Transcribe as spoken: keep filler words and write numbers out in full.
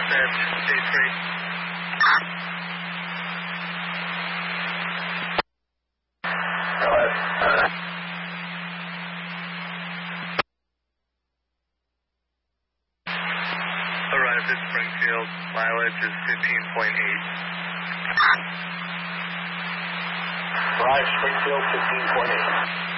at day three. Arrived at Springfield, mileage is fifteen point eight. Arrived Springfield, fifteen point eight.